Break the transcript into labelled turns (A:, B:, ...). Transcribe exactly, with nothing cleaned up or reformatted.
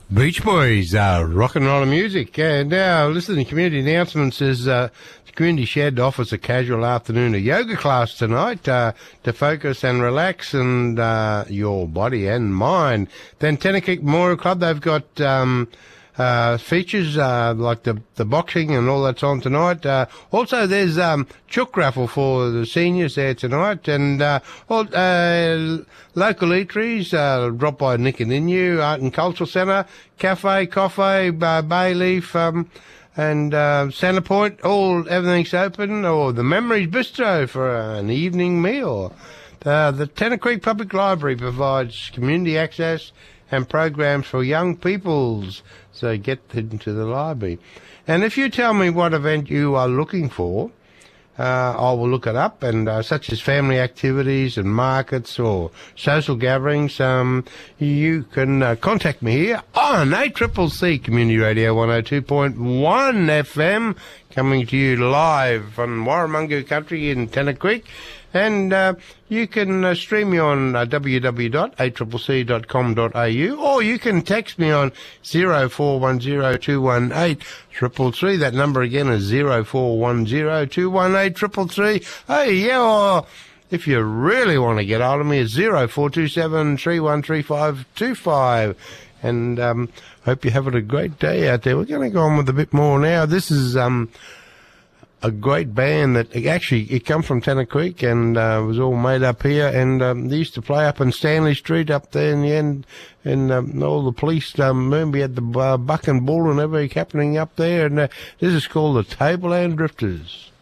A: Beach Boys, uh, rock and roll music. Uh, now, listening to community announcements is uh, the Community Shed offers a casual afternoon of yoga class tonight uh, to focus and relax and uh, your body and mind. Then Tennant Memorial Club, they've got um, uh, features uh, like the, the boxing and all that's on tonight. Uh, also, there's um, chook raffle for the seniors there tonight. And uh, all, uh, local eateries, uh, drop by Nick and Inu, Art and Cultural Centre, Cafe, Coffee, uh, Bayleaf, um, and uh, Centre Point, all everything's open, or the Memories Bistro for an evening meal. Uh, the Tennant Creek Public Library provides community access and programs for young peoples, so get into the library. And if you tell me what event you are looking for, Uh, I will look it up, and uh, such as family activities and markets or social gatherings, um, you can uh, contact me here on A C C C Community Radio one oh two point one F M, coming to you live from Warramungu Country in Tennant Creek. And uh, you can uh, stream me on uh, w w w dot a c c c dot com dot a u, or you can text me on zero four one zero two one eight triple three. That number again is zero four one zero two one eight triple three. Hey, yeah, or if you really want to get hold of me, it's zero four two seven three one three five two five. And um, hope you're having a great day out there. We're going to go on with a bit more now. This is um. a great band that actually it come from Tennant Creek and uh, was all made up here, and um, they used to play up in Stanley Street up there in the end, and um, all the police um, remember we had the uh, buck and bull and everything happening up there, and uh, this is called the Tableland Drifters.